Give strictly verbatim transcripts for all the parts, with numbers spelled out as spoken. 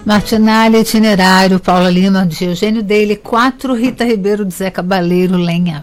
Martinalha, Itinerário, Paula Lima, de Eugênio Daily, quatro, Rita Ribeiro, de Zé Cabaleiro, Lenha.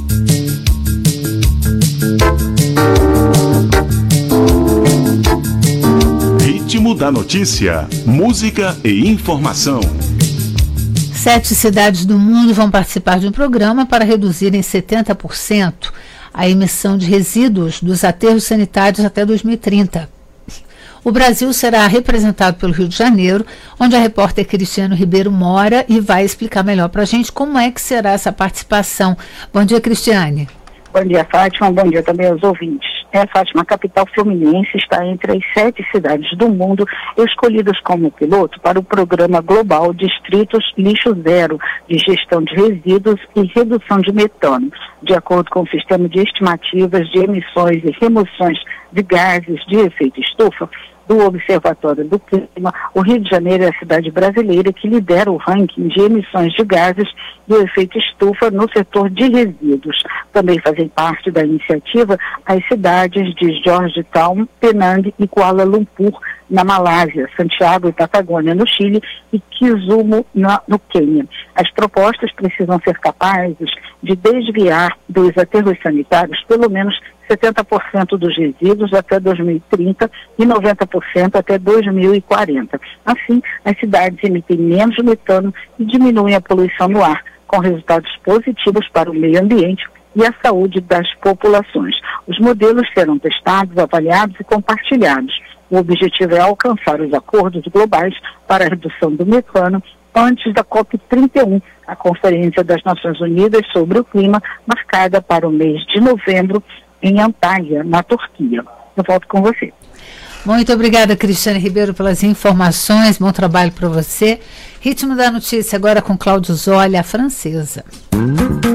Ritmo da notícia, música e informação. Sete cidades do mundo vão participar de um programa para reduzir em setenta por cento a emissão de resíduos dos aterros sanitários até dois mil e trinta. O Brasil será representado pelo Rio de Janeiro, onde a repórter Cristiano Ribeiro mora e vai explicar melhor para a gente como é que será essa participação. Bom dia, Cristiane. Bom dia, Fátima. Bom dia também aos ouvintes. É, Fátima, a capital fluminense está entre as sete cidades do mundo escolhidas como piloto para o programa global Distritos Lixo Zero, de gestão de resíduos e redução de metano. De acordo com o sistema de estimativas de emissões e remoções de gases de efeito estufa do Observatório do Clima, o Rio de Janeiro é a cidade brasileira que lidera o ranking de emissões de gases do efeito estufa no setor de resíduos. Também fazem parte da iniciativa as cidades de Georgetown, Penang e Kuala Lumpur, na Malásia, Santiago e Patagônia, no Chile, e Kisumu, na, no Quênia. As propostas precisam ser capazes de desviar dos aterros sanitários pelo menos setenta por cento dos resíduos até dois mil e trinta e noventa por cento até dois mil e quarenta. Assim, as cidades emitem menos metano e diminuem a poluição no ar, com resultados positivos para o meio ambiente e a saúde das populações. Os modelos serão testados, avaliados e compartilhados. O objetivo é alcançar os acordos globais para a redução do metano antes da COP trinta e um, a Conferência das Nações Unidas sobre o Clima, marcada para o mês de novembro em Antalya, na Turquia. Eu volto com você. Muito obrigada, Cristiane Ribeiro, pelas informações. Bom trabalho para você. Ritmo da notícia agora com Cláudio Zolli, a francesa.